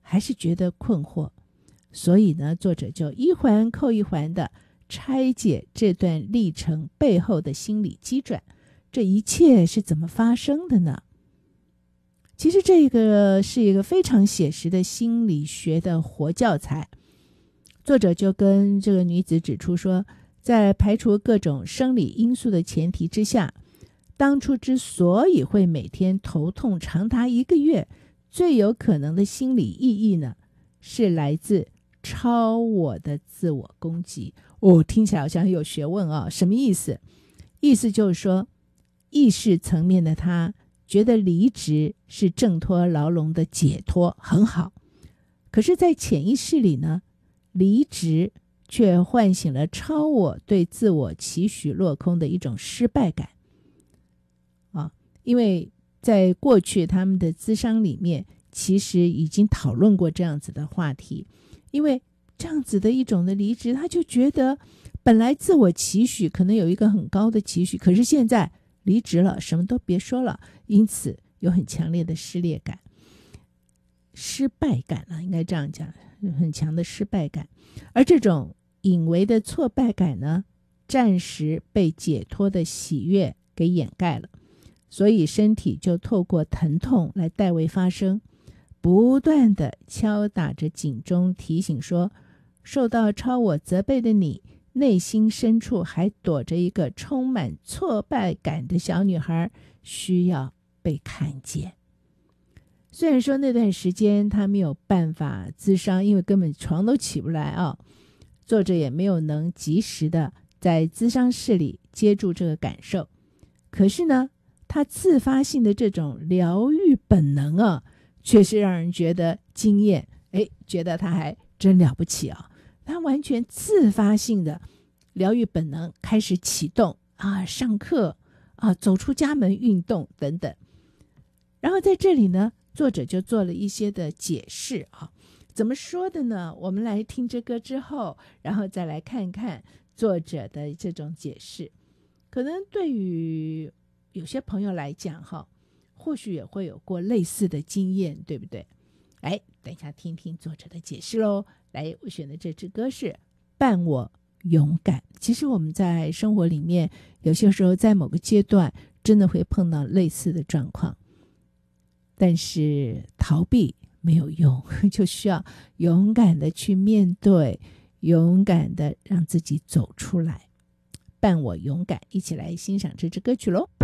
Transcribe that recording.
还是觉得困惑。所以呢，作者就一环扣一环的拆解这段历程背后的心理机转，这一切是怎么发生的呢？其实这个是一个非常写实的心理学的活教材。作者就跟这个女子指出说，在排除各种生理因素的前提之下，当初之所以会每天头痛长达1个月，最有可能的心理意义呢，是来自超我的自我攻击。听起来好像很有学问啊，什么意思？意思就是说，意识层面的他觉得离职是挣脱牢笼的解脱，很好。可是在潜意识里呢，离职却唤醒了超我对自我期许落空的一种失败感因为在过去他们的咨商里面其实已经讨论过这样子的话题。因为这样子的一种的离职，他就觉得本来自我期许可能有一个很高的期许，可是现在离职了，什么都别说了，因此有很强烈的失败感应该这样讲，很强的失败感。而这种隐微的挫败感呢，暂时被解脱的喜悦给掩盖了，所以身体就透过疼痛来代为发声，不断的敲打着警钟，提醒说，受到超我责备的你，内心深处还躲着一个充满挫败感的小女孩，需要被看见。虽然说那段时间他没有办法咨商，因为根本床都起不来作者也没有能及时的在咨商室里接住这个感受。可是呢，他自发性的这种疗愈本能却是让人觉得惊艳，觉得他还真了不起他完全自发性的疗愈本能开始启动上课走出家门运动等等。然后在这里呢，作者就做了一些的解释怎么说的呢？我们来听这歌之后，然后再来看看作者的这种解释。可能对于有些朋友来讲或许也会有过类似的经验，对不对？等一下听听作者的解释咯。来，我选的这支歌是伴我勇敢。其实我们在生活里面有些时候在某个阶段真的会碰到类似的状况，但是逃避没有用，就需要勇敢的去面对，勇敢的让自己走出来。伴我勇敢，一起来欣赏这支歌曲咯。